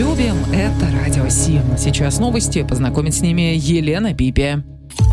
любим. Это Радио Си. Сейчас новости. Познакомит с ними Елена Пипия.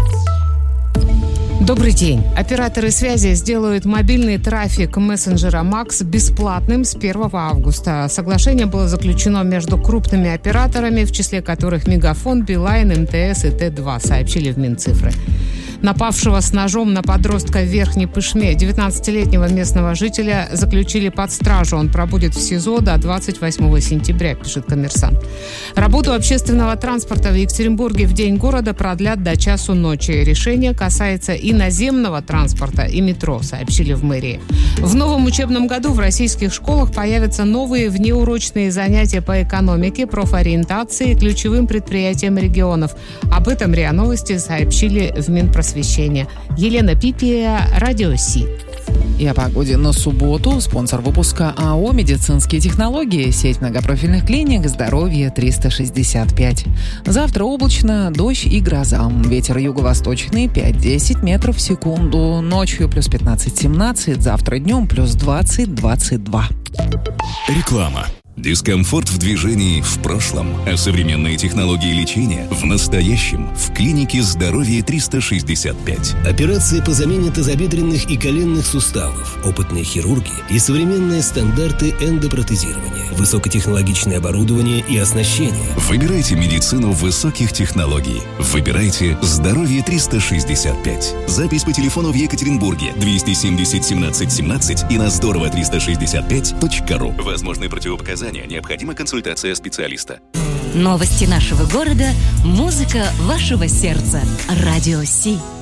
Добрый день. Операторы связи сделают мобильный трафик мессенджера Макс бесплатным с 1 августа. Соглашение было заключено между крупными операторами, в числе которых Мегафон, Билайн, МТС и Т2, сообщили в Минцифры. Напавшего с ножом на подростка в Верхней Пышме 19-летнего местного жителя заключили под стражу. Он пробудет в СИЗО до 28 сентября, пишет «Коммерсант». Работу общественного транспорта в Екатеринбурге в День города продлят до часу ночи. Решение касается и наземного транспорта, и метро, сообщили в мэрии. В новом учебном году в российских школах появятся новые внеурочные занятия по экономике, профориентации и ключевым предприятиям регионов. Об этом РИА Новости сообщили в Минпросвещения. Елена Пипия, Радио Си. И о погоде на субботу. Спонсор выпуска АО «Медицинские технологии». Сеть многопрофильных клиник «Здоровье 365». Завтра облачно, дождь и гроза. Ветер юго-восточный 5-10 метров в секунду. Ночью плюс 15-17. Завтра днем плюс 20-22. Реклама. Дискомфорт в движении в прошлом, а современные технологии лечения в настоящем в клинике «Здоровье 365». Операции по замене тазобедренных и коленных суставов, опытные хирурги и современные стандарты эндопротезирования, высокотехнологичное оборудование и оснащение. Выбирайте медицину высоких технологий. Выбирайте «Здоровье 365». Запись по телефону в Екатеринбурге 270 17 17 и на здорово365.ру. Возможны противопоказания. Необходима консультация специалиста. Новости нашего города, музыка вашего сердца. Радио Си.